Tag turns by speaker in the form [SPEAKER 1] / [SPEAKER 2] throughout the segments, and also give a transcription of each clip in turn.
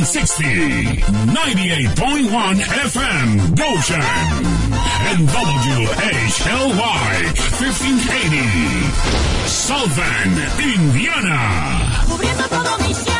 [SPEAKER 1] 1160, 98.1 FM, Goshen, and WHLY 1580, South Bend, Indiana.
[SPEAKER 2] Cubriendo todo Michiana.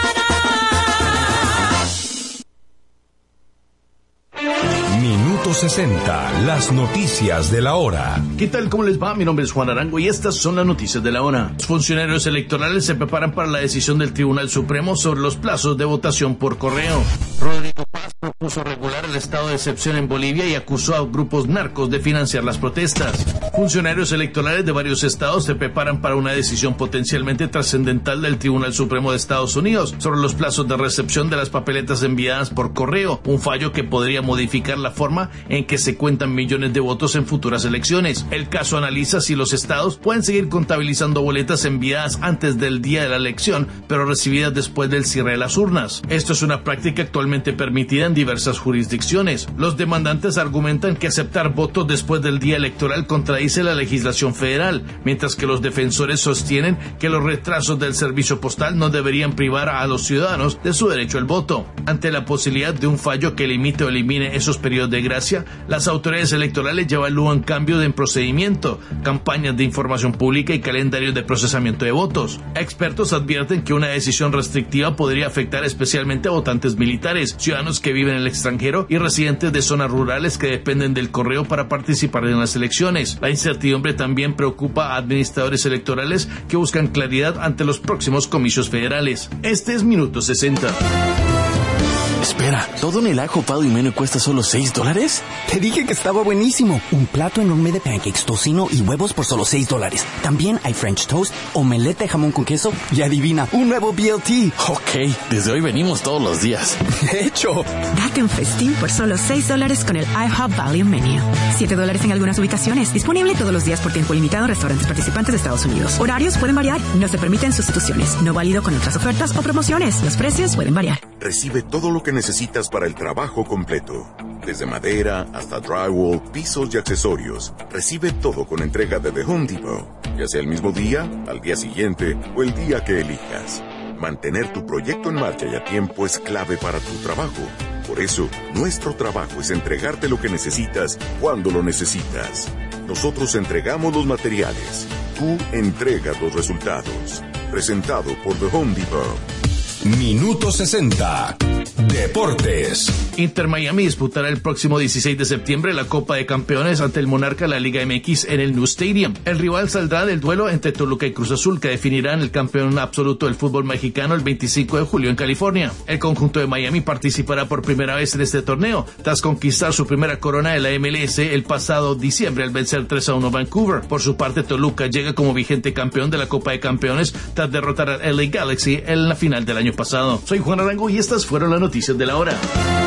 [SPEAKER 3] Minuto 60, las noticias de la hora.
[SPEAKER 4] ¿Qué tal? ¿Cómo les va? Mi nombre es Juan Arango y estas son las noticias de la hora. Los funcionarios electorales se preparan para la decisión del Tribunal Supremo sobre los plazos de votación por correo. Rodrigo Paz propuso regular el estado de excepción en Bolivia y acusó a grupos narcos de financiar las protestas. Funcionarios electorales de varios estados se preparan para una decisión potencialmente trascendental del Tribunal Supremo de Estados Unidos sobre los plazos de recepción de las papeletas enviadas por correo, un fallo que podría modificar la forma en que se cuentan millones de votos en futuras elecciones. El caso analiza si los estados pueden seguir contabilizando boletas enviadas antes del día de la elección, pero recibidas después del cierre de las urnas. Esto es una práctica actualmente permitida en diversas jurisdicciones. Los demandantes argumentan que aceptar votos después del día electoral contradice la legislación federal, mientras que los defensores sostienen que los retrasos del servicio postal no deberían privar a los ciudadanos de su derecho al voto. Ante la posibilidad de un fallo que limite o elimine esos periodos de gracia, las autoridades electorales ya evalúan cambios en procedimiento, campañas de información pública y calendarios de procesamiento de votos. Expertos advierten que una decisión restrictiva podría afectar especialmente a votantes militares, ciudadanos que viven en el extranjero y residentes de zonas rurales que dependen del correo para participar en las elecciones. La incertidumbre también preocupa a administradores electorales que buscan claridad ante los próximos comicios federales. Este es Minuto 60.
[SPEAKER 5] Espera, ¿todo en el ajo Pado y Meno cuesta solo $6?
[SPEAKER 6] Te dije que estaba buenísimo. Un plato enorme de pancakes, tocino y huevos por solo $6. También hay French toast, omelette de jamón con queso y adivina, un nuevo BLT.
[SPEAKER 5] Ok, desde hoy venimos todos los días.
[SPEAKER 6] De hecho,
[SPEAKER 7] date un festín por solo $6 con el IHOP Value Menu. $7 en algunas ubicaciones. Disponible todos los días por tiempo limitado en restaurantes participantes de Estados Unidos. Horarios pueden variar. No se permiten sustituciones. No válido con otras ofertas o promociones. Los precios pueden variar.
[SPEAKER 8] Recibe todo lo que necesitas para el trabajo completo. Desde madera hasta drywall, pisos y accesorios. Recibe todo con entrega de The Home Depot. Ya sea el mismo día, al día siguiente o el día que elijas. Mantener tu proyecto en marcha y a tiempo es clave para tu trabajo. Por eso, nuestro trabajo es entregarte lo que necesitas cuando lo necesitas. Nosotros entregamos los materiales. Tú entregas los resultados. Presentado por The Home Depot.
[SPEAKER 3] Minuto 60. Deportes.
[SPEAKER 4] Inter Miami disputará el próximo 16 de septiembre la Copa de Campeones ante el monarca de la Liga MX en el New Stadium. El rival saldrá del duelo entre Toluca y Cruz Azul, que definirán el campeón absoluto del fútbol mexicano el 25 de julio en California. El conjunto de Miami participará por primera vez en este torneo, tras conquistar su primera corona de la MLS el pasado diciembre al vencer 3-1 Vancouver. Por su parte, Toluca llega como vigente campeón de la Copa de Campeones tras derrotar al LA Galaxy en la final del año pasado. Soy Juan Arango y estas fueron las noticias de la hora.